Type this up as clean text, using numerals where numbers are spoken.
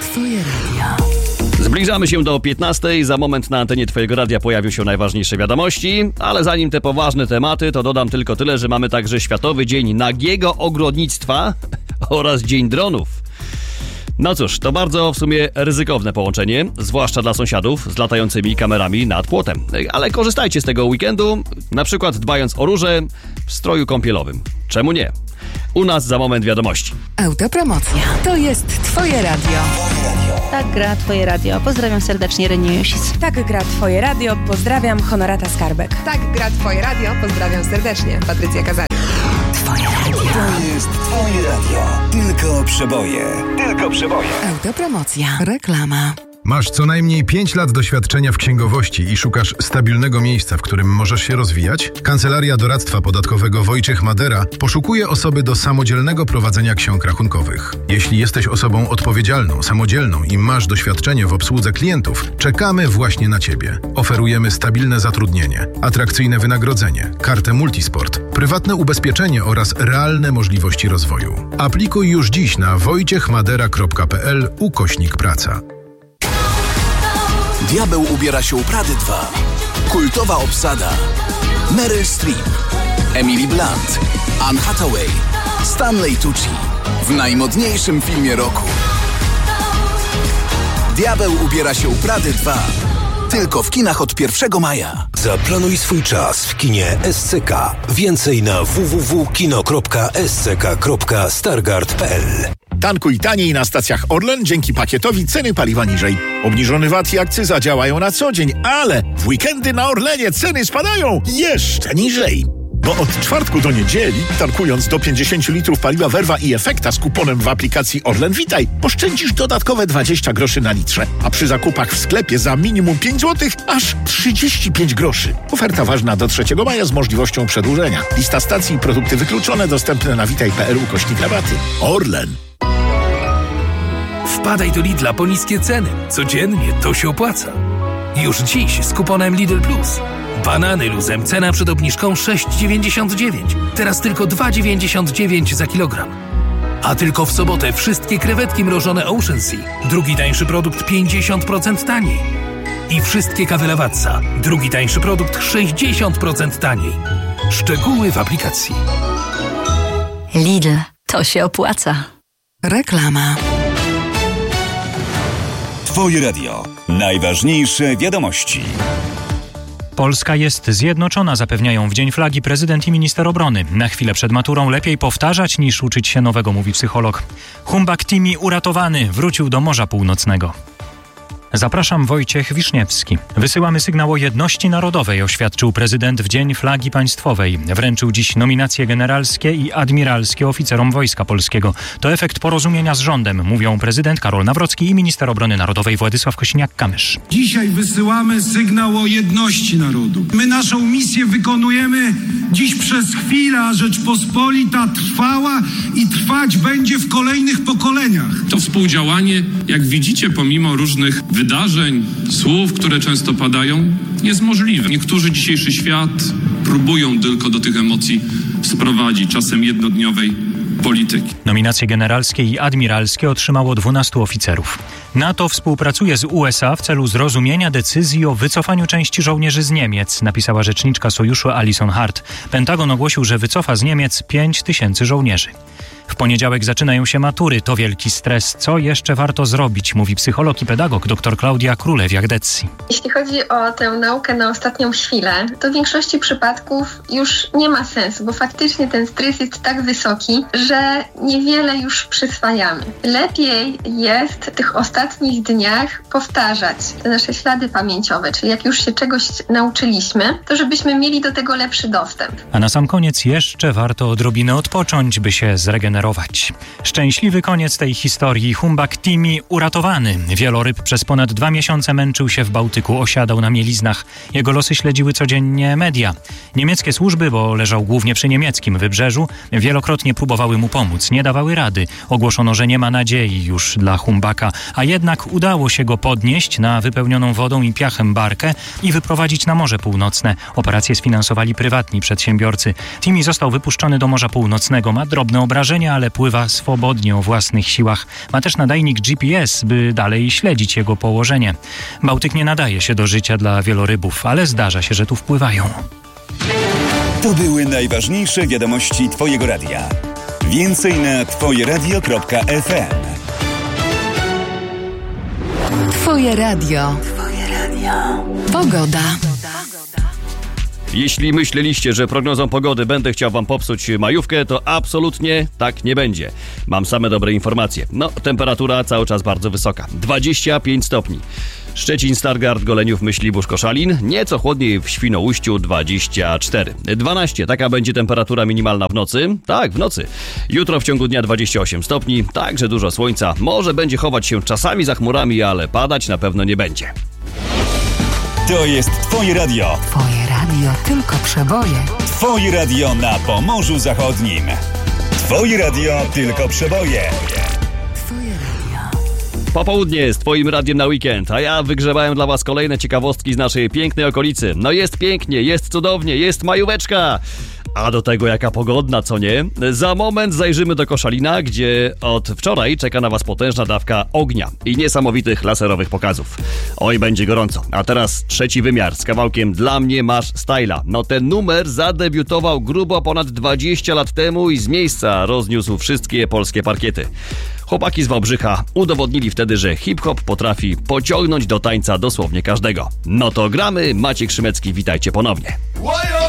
Twoje radio. Zbliżamy się do 15:00. Za moment na antenie Twojego radia pojawią się najważniejsze wiadomości, ale zanim te poważne tematy, to dodam tylko tyle, że mamy także Światowy Dzień Nagiego Ogrodnictwa oraz Dzień Dronów. No cóż, to bardzo w sumie ryzykowne połączenie, zwłaszcza dla sąsiadów z latającymi kamerami nad płotem. Ale korzystajcie z tego weekendu, na przykład dbając o róże w stroju kąpielowym. Czemu nie? U nas za moment wiadomości. Autopromocja. To jest Twoje radio. Tak gra Twoje radio. Pozdrawiam serdecznie, Reniu Jusis. Tak gra Twoje radio. Pozdrawiam, Honorata Skarbek. Tak gra Twoje radio. Pozdrawiam serdecznie, Patrycja Kazari. Twoje radio. To jest Twoje radio. Tylko przeboje. Tylko przeboje. Autopromocja. Reklama. Masz co najmniej 5 lat doświadczenia w księgowości i szukasz stabilnego miejsca, w którym możesz się rozwijać? Kancelaria Doradztwa Podatkowego Wojciech Madera poszukuje osoby do samodzielnego prowadzenia ksiąg rachunkowych. Jeśli jesteś osobą odpowiedzialną, samodzielną i masz doświadczenie w obsłudze klientów, czekamy właśnie na Ciebie. Oferujemy stabilne zatrudnienie, atrakcyjne wynagrodzenie, kartę multisport, prywatne ubezpieczenie oraz realne możliwości rozwoju. Aplikuj już dziś na wojciechmadera.pl/praca. Diabeł ubiera się u Prady 2. Kultowa obsada. Meryl Streep, Emily Blunt, Anne Hathaway, Stanley Tucci w najmodniejszym filmie roku. Diabeł ubiera się u Prady 2. Tylko w kinach od 1 maja. Zaplanuj swój czas w kinie SCK. Więcej na www.kino.sk.stargard.pl. Tankuj taniej na stacjach Orlen dzięki pakietowi ceny paliwa niżej. Obniżony VAT i akcyza działają na co dzień, ale w weekendy na Orlenie ceny spadają jeszcze niżej. Bo od czwartku do niedzieli, tankując do 50 litrów paliwa Verva i Efekta z kuponem w aplikacji Orlen Witaj, oszczędzisz dodatkowe 20 groszy na litrze, a przy zakupach w sklepie za minimum 5 zł aż 35 groszy. Oferta ważna do 3 maja z możliwością przedłużenia. Lista stacji i produkty wykluczone dostępne na witaj.pl/rabaty. Orlen. Wpadaj do Lidla po niskie ceny. Codziennie to się opłaca. Już dziś z kuponem Lidl Plus. Banany luzem, cena przed obniżką 6,99. Teraz tylko 2,99 za kilogram. A tylko w sobotę wszystkie krewetki mrożone Ocean Sea. Drugi tańszy produkt 50% taniej. I wszystkie kawy Lavazza. Drugi tańszy produkt 60% taniej. Szczegóły w aplikacji. Lidl. To się opłaca. Reklama. Twoje radio. Najważniejsze wiadomości. Polska jest zjednoczona, zapewniają w Dzień Flagi prezydent i minister obrony. Na chwilę przed maturą lepiej powtarzać niż uczyć się nowego, mówi psycholog. Humbug Timi uratowany, wrócił do Morza Północnego. Zapraszam, Wojciech Wiszniewski. Wysyłamy sygnał o jedności narodowej, oświadczył prezydent w Dzień Flagi Państwowej. Wręczył dziś nominacje generalskie i admiralskie oficerom Wojska Polskiego. To efekt porozumienia z rządem, mówią prezydent Karol Nawrocki i minister obrony narodowej Władysław Kosiniak-Kamysz. Dzisiaj wysyłamy sygnał o jedności narodu. My naszą misję wykonujemy dziś przez chwilę, a Rzeczpospolita trwała i trwać będzie w kolejnych pokoleniach. To współdziałanie, jak widzicie, pomimo różnych wydarzeń, słów, które często padają, jest możliwe. Niektórzy dzisiejszy świat próbują tylko do tych emocji sprowadzić, czasem jednodniowej polityki. Nominacje generalskie i admiralskie otrzymało 12 oficerów. NATO współpracuje z USA w celu zrozumienia decyzji o wycofaniu części żołnierzy z Niemiec, napisała rzeczniczka sojuszu Alison Hart. Pentagon ogłosił, że wycofa z Niemiec 5000 żołnierzy. W poniedziałek zaczynają się matury. To wielki stres. Co jeszcze warto zrobić, mówi psycholog i pedagog dr Klaudia Królew-Jagdecki. Jeśli chodzi o tę naukę na ostatnią chwilę, to w większości przypadków już nie ma sensu, bo faktycznie ten stres jest tak wysoki, że niewiele już przyswajamy. Lepiej jest w tych ostatnich dniach powtarzać te nasze ślady pamięciowe, czyli jak już się czegoś nauczyliśmy, to żebyśmy mieli do tego lepszy dostęp. A na sam koniec jeszcze warto odrobinę odpocząć, by się zregenerować. Szczęśliwy koniec tej historii. Humbug Timi uratowany. Wieloryb przez ponad 2 miesiące męczył się w Bałtyku, osiadał na mieliznach. Jego losy śledziły codziennie media. Niemieckie służby, bo leżał głównie przy niemieckim wybrzeżu, wielokrotnie próbowały mu pomóc. Nie dawały rady. Ogłoszono, że nie ma nadziei już dla Humbuga, a jednak udało się go podnieść na wypełnioną wodą i piachem barkę i wyprowadzić na Morze Północne. Operację sfinansowali prywatni przedsiębiorcy. Timi został wypuszczony do Morza Północnego. Ma drobne obrażenia, pływanie, ale pływa swobodnie o własnych siłach. Ma też nadajnik GPS, by dalej śledzić jego położenie. Bałtyk nie nadaje się do życia dla wielorybów, ale zdarza się, że tu wpływają. To były najważniejsze wiadomości Twojego radia. Więcej na twojeradio.fm. Twoje radio. Pogoda. Jeśli myśleliście, że prognozą pogody będę chciał wam popsuć majówkę, to absolutnie tak nie będzie. Mam same dobre informacje. Temperatura cały czas bardzo wysoka. 25 stopni. Szczecin, Stargard, Goleniów, Myślibórz, Koszalin. Nieco chłodniej w Świnoujściu 24. 12. Taka będzie temperatura minimalna w nocy. Tak, w nocy. Jutro w ciągu dnia 28 stopni. Także dużo słońca. Może będzie chować się czasami za chmurami, ale padać na pewno nie będzie. To jest Twoje radio. Twoje radio, tylko przeboje. Twoje radio na Pomorzu Zachodnim. Twoje radio, tylko przeboje. Popołudnie z Twoim radiem na weekend, a ja wygrzebałem dla Was kolejne ciekawostki z naszej pięknej okolicy. Jest pięknie, jest cudownie, jest majóweczka. A do tego jaka pogodna, co nie? Za moment zajrzymy do Koszalina, gdzie od wczoraj czeka na Was potężna dawka ognia i niesamowitych laserowych pokazów. Oj, będzie gorąco. A teraz trzeci wymiar z kawałkiem Dla mnie masz styla. Ten numer zadebiutował grubo ponad 20 lat temu i z miejsca rozniósł wszystkie polskie parkiety. Chłopaki z Wałbrzycha udowodnili wtedy, że hip-hop potrafi pociągnąć do tańca dosłownie każdego. To gramy. Maciek Szymecki, witajcie ponownie.